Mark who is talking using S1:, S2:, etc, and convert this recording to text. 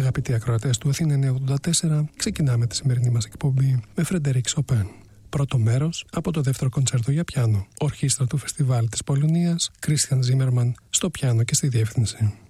S1: Αγαπητοί ακροατές του Αθήνα 984, ξεκινάμε τη σημερινή μας εκπομπή με Φρεντερίκ Σοπέν. Πρώτο μέρος από το δεύτερο κοντσέρτο για πιάνο. Ορχήστρα του Φεστιβάλ της Πολωνίας, Κρίστιαν Ζίμερμαν στο πιάνο και στη διεύθυνση.